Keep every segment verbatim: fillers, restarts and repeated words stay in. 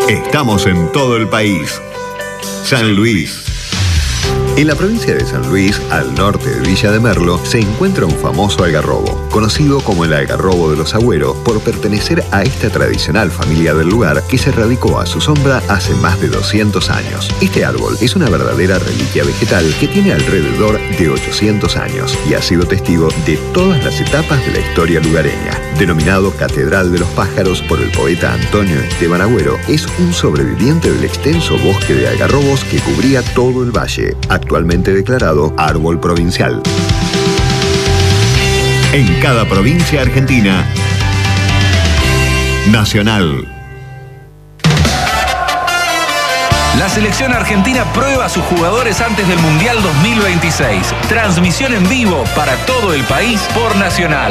Estamos en todo el país. San Luis. En la provincia de San Luis, al norte de Villa de Merlo, se encuentra un famoso algarrobo, conocido como el algarrobo de los Agüero, por pertenecer a esta tradicional familia del lugar que se radicó a su sombra hace más de doscientos años. Este árbol es una verdadera reliquia vegetal que tiene alrededor de ochocientos años y ha sido testigo de todas las etapas de la historia lugareña. Denominado Catedral de los Pájaros por el poeta Antonio Esteban Agüero, es un sobreviviente del extenso bosque de algarrobos que cubría todo el valle, actualmente declarado árbol provincial. En cada provincia argentina, Nacional. La selección argentina prueba a sus jugadores antes del Mundial dos mil veintiséis. Transmisión en vivo para todo el país por Nacional.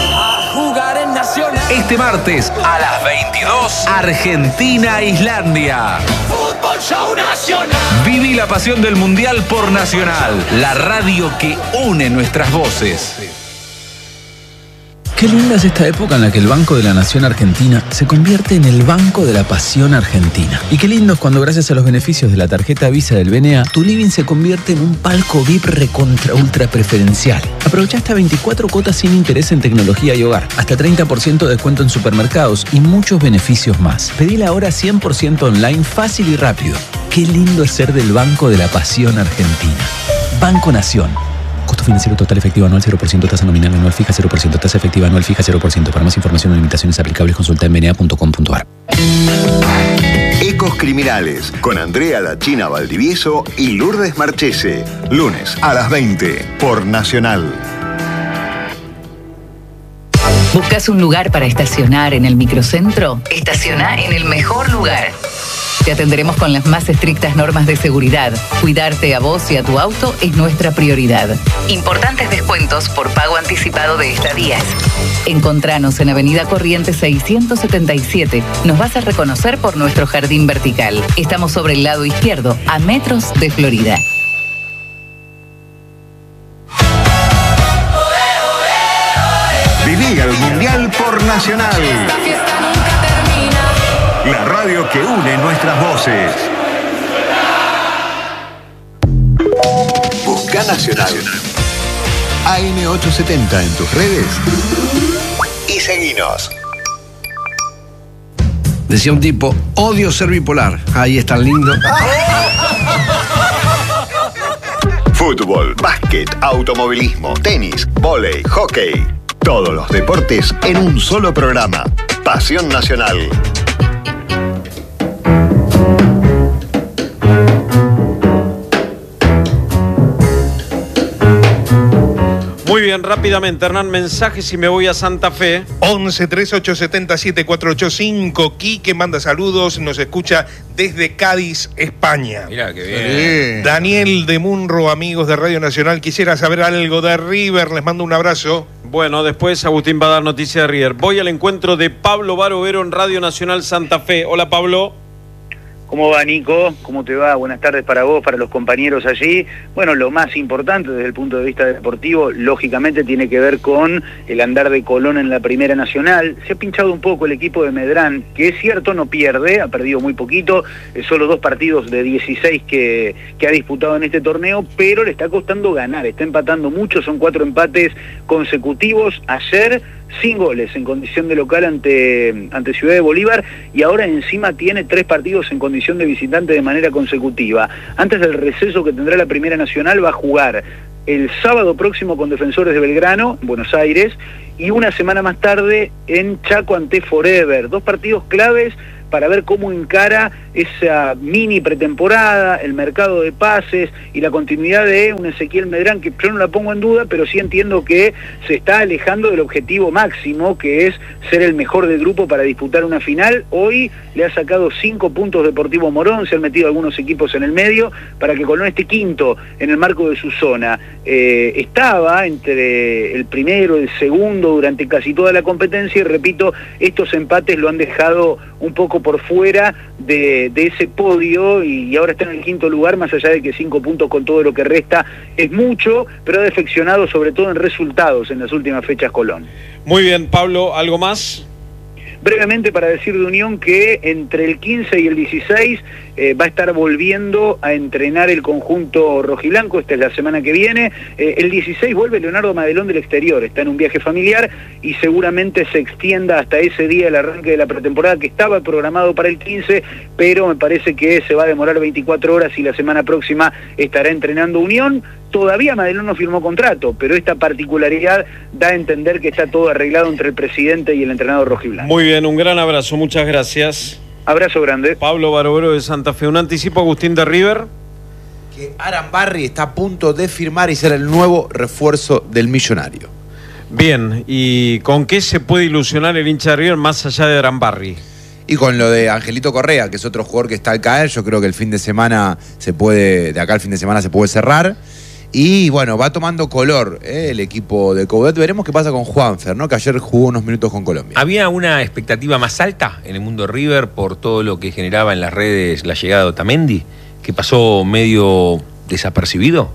Este martes a las veintidós, Argentina-Islandia. Fútbol Show Nacional. Viví la pasión del Mundial por Nacional, la radio que une nuestras voces. Qué linda es esta época en la que el Banco de la Nación Argentina se convierte en el Banco de la Pasión Argentina. Y qué lindo es cuando, gracias a los beneficios de la tarjeta Visa del B N A, tu living se convierte en un palco V I P recontra ultra preferencial. Aprovecha hasta veinticuatro cuotas sin interés en tecnología y hogar, hasta treinta por ciento de descuento en supermercados y muchos beneficios más. Pedila ahora cien por ciento online, fácil y rápido. Qué lindo es ser del Banco de la Pasión Argentina. Banco Nación. Costo financiero total efectivo anual cero por ciento, tasa nominal anual fija cero por ciento, tasa efectiva anual fija cero por ciento. Para más información o limitaciones aplicables, consulta en b n a punto com punto a r. Ecos Criminales, con Andrea La China Valdivieso y Lourdes Marchese. Lunes a las veinte, por Nacional. ¿Buscas un lugar para estacionar en el microcentro? Estaciona en el mejor lugar. Te atenderemos con las más estrictas normas de seguridad. Cuidarte a vos y a tu auto es nuestra prioridad. Importantes descuentos por pago anticipado de estadías. Encontranos en Avenida Corrientes seiscientos setenta y siete. Nos vas a reconocer por nuestro jardín vertical. Estamos sobre el lado izquierdo, a metros de Florida. Viví el Mundial por Nacional. La radio que une nuestras voces. Busca Nacional. A M ochocientos setenta en tus redes y seguinos. Decía un tipo, odio ser bipolar. Ahí es tan lindo. Fútbol, básquet, automovilismo, tenis, vóley, hockey. Todos los deportes en un solo programa. Pasión Nacional. Muy bien, rápidamente, Hernán, mensajes y me voy a Santa Fe. once, treinta y ocho, setenta y siete, cuatrocientos ochenta y cinco. Quique manda saludos, nos escucha desde Cádiz, España. Mirá, qué bien. Sí. Daniel de Munro, amigos de Radio Nacional, quisiera saber algo de River, les mando un abrazo. Bueno, después Agustín va a dar noticia de River. Voy al encuentro de Pablo Barovero en Radio Nacional Santa Fe. Hola, Pablo. ¿Cómo va, Nico? ¿Cómo te va? Buenas tardes para vos, para los compañeros allí. Bueno, lo más importante desde el punto de vista deportivo, lógicamente, tiene que ver con el andar de Colón en la Primera Nacional. Se ha pinchado un poco el equipo de Medrán, que es cierto, no pierde, ha perdido muy poquito, solo dos partidos de dieciséis que, que ha disputado en este torneo, pero le está costando ganar, está empatando mucho, son cuatro empates consecutivos. Ayer, sin goles en condición de local ante, ante Ciudad de Bolívar, y ahora encima tiene tres partidos en condición de visitante de manera consecutiva. Antes del receso que tendrá la Primera Nacional, va a jugar el sábado próximo con Defensores de Belgrano, Buenos Aires, y una semana más tarde en Chaco ante Forever. Dos partidos claves para ver cómo encara esa mini pretemporada, el mercado de pases y la continuidad de un Ezequiel Medrán, que yo no la pongo en duda, pero sí entiendo que se está alejando del objetivo máximo, que es ser el mejor del grupo para disputar una final. Hoy le ha sacado cinco puntos Deportivo Morón, se han metido algunos equipos en el medio para que Colón esté quinto en el marco de su zona. Eh, estaba entre el primero y el segundo durante casi toda la competencia, y repito, estos empates lo han dejado un poco por fuera de, de ese podio, y ahora está en el quinto lugar, más allá de que cinco puntos con todo lo que resta es mucho, pero ha defeccionado sobre todo en resultados en las últimas fechas Colón. Muy bien, Pablo, ¿algo más? brevemente para decir de Unión que entre el quince y el dieciséis eh, va a estar volviendo a entrenar el conjunto rojiblanco, esta es la semana que viene. Eh, el dieciséis vuelve Leonardo Madelón del exterior, está en un viaje familiar y seguramente se extienda hasta ese día el arranque de la pretemporada que estaba programado para el quince, pero me parece que se va a demorar veinticuatro horas y la semana próxima estará entrenando Unión. Todavía Madelón no firmó contrato, pero esta particularidad da a entender que está todo arreglado entre el presidente y el entrenador rojiblanco. Muy bien, un gran abrazo, muchas gracias. Abrazo grande. Pablo Barovero de Santa Fe. Un anticipo, Agustín, de River. Que Arambarri está a punto de firmar y ser el nuevo refuerzo del Millonario. Bien, ¿y con qué se puede ilusionar el hincha de River más allá de Arambarri? Y con lo de Angelito Correa, que es otro jugador que está al caer, yo creo que el fin de semana se puede, de acá al fin de semana se puede cerrar. Y bueno, va tomando color ¿eh? el equipo de Coudet. Veremos qué pasa con Juanfer, ¿no? Que ayer jugó unos minutos con Colombia. ¿Había una expectativa más alta en el mundo River por todo lo que generaba en las redes la llegada de Otamendi, que pasó medio desapercibido?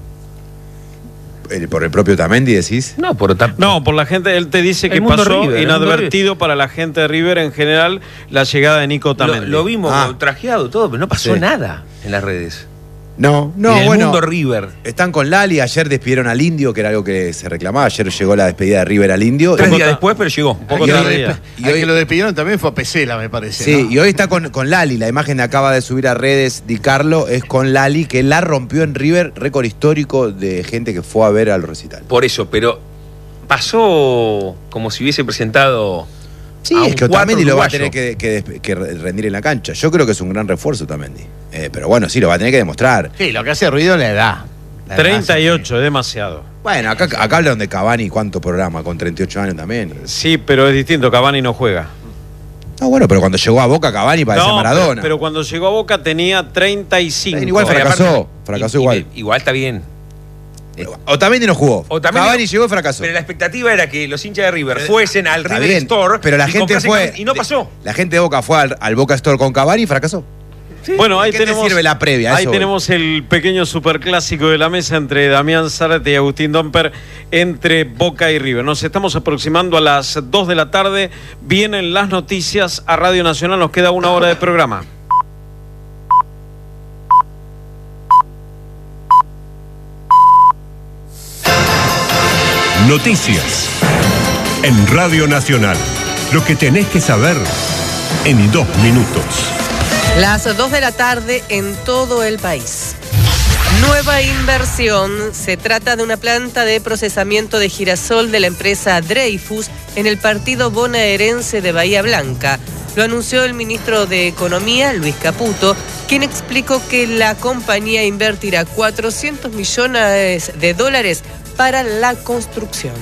¿Por el propio Otamendi decís? No, por Otamendi. No, por la gente, él te dice que pasó River, inadvertido para la gente de River en general la llegada de Nico Otamendi. Lo, lo vimos ah. trajeado todo, pero no pasó sí. nada en las redes. No, no, en el bueno, mundo River. Están con Lali, ayer despidieron al Indio, que era algo que se reclamaba, ayer llegó la despedida de River al Indio. Tres días después, pero llegó. Un poco y hoy, tardía. y hoy, que lo despidieron también fue a Pesela, me parece. Sí, ¿no? y hoy está con, con Lali, la imagen que acaba de subir a redes Di Carlo es con Lali, que la rompió en River, récord histórico de gente que fue a ver al recital. Por eso, pero pasó como si hubiese presentado... Sí, es que Otamendi lo va a tener que, que, que rendir en la cancha. Yo creo que es un gran refuerzo Otamendi. Eh, pero bueno, sí, lo va a tener que demostrar. Sí, lo que hace ruido es la edad. La treinta y ocho, es demasiado. Bueno, acá, acá hablan de Cavani, ¿cuánto programa? Con treinta y ocho años también. Sí, pero es distinto, Cavani no juega. No, bueno, pero cuando llegó a Boca Cavani parecía no, Maradona. Pero, pero cuando llegó a Boca tenía treinta y cinco. Igual fracasó, fracasó y, igual. Y, igual está bien. Otamendi no jugó. Otamendi Cavani no, llegó y fracasó. Pero la expectativa era que los hinchas de River fuesen al Está River bien, Store pero la y gente fue y no pasó. La gente de Boca fue al, al Boca Store con Cavani y fracasó. Sí. Bueno, ahí ¿Qué tenemos, te sirve la previa? ahí Eso tenemos el pequeño superclásico de la mesa entre Damián Zárate y Agustín Domper, entre Boca y River. Nos estamos aproximando a las dos de la tarde. Vienen las noticias a Radio Nacional. Nos queda una hora de programa. Noticias en Radio Nacional. Lo que tenés que saber en dos minutos. Las dos de la tarde en todo el país. Nueva inversión. Se trata de una planta de procesamiento de girasol de la empresa Dreyfus en el partido bonaerense de Bahía Blanca. Lo anunció el ministro de Economía, Luis Caputo, quien explicó que la compañía invertirá cuatrocientos millones de dólares para la construcción.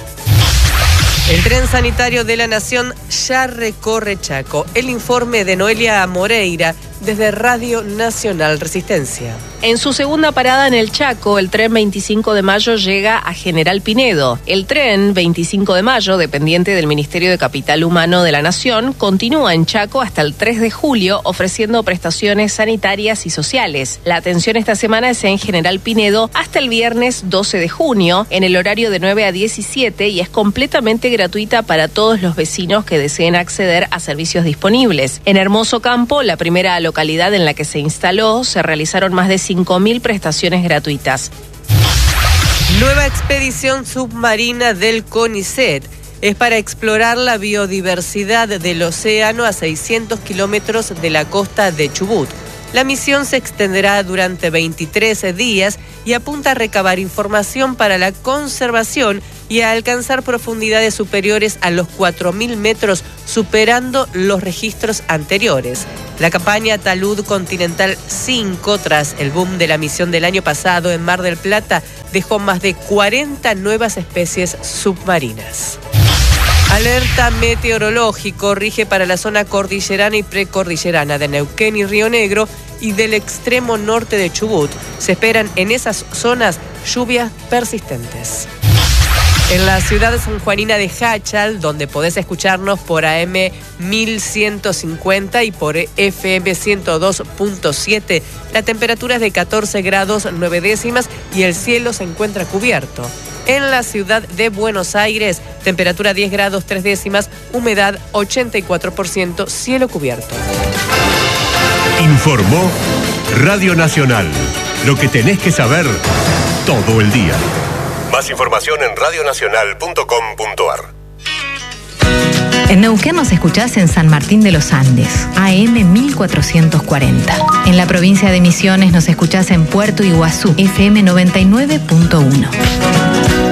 El tren sanitario de la Nación ya recorre Chaco. El informe de Noelia Moreira desde Radio Nacional Resistencia. En su segunda parada en el Chaco, el tren veinticinco de mayo llega a General Pinedo. El tren veinticinco de mayo, dependiente del Ministerio de Capital Humano de la Nación, continúa en Chaco hasta el tres de julio ofreciendo prestaciones sanitarias y sociales. La atención esta semana es en General Pinedo hasta el viernes doce de junio, en el horario de nueve a diecisiete y es completamente gratuita para todos los vecinos que deseen acceder a servicios disponibles. En Hermoso Campo, la primera localidad en la que se instaló, se realizaron más de cinco mil prestaciones gratuitas. Nueva expedición submarina del CONICET. Es para explorar la biodiversidad del océano a seiscientos kilómetros de la costa de Chubut. La misión se extenderá durante veintitrés días y apunta a recabar información para la conservación y a alcanzar profundidades superiores a los cuatro mil metros, superando los registros anteriores. La campaña Talud Continental cinco, tras el boom de la misión del año pasado en Mar del Plata, dejó más de cuarenta nuevas especies submarinas. Alerta meteorológico rige para la zona cordillerana y precordillerana de Neuquén y Río Negro y del extremo norte de Chubut. Se esperan en esas zonas lluvias persistentes. En la ciudad sanjuanina de Jáchal, donde podés escucharnos por A M mil ciento cincuenta y por F M ciento dos punto siete, la temperatura es de catorce grados nueve décimas y el cielo se encuentra cubierto. En la ciudad de Buenos Aires, temperatura diez grados tres décimas, humedad ochenta y cuatro por ciento, cielo cubierto. Informó Radio Nacional. Lo que tenés que saber todo el día. Más información en radionacional punto com punto ar. En Neuquén nos escuchás en San Martín de los Andes, A M mil cuatrocientos cuarenta. En la provincia de Misiones nos escuchás en Puerto Iguazú, F M noventa y nueve punto uno.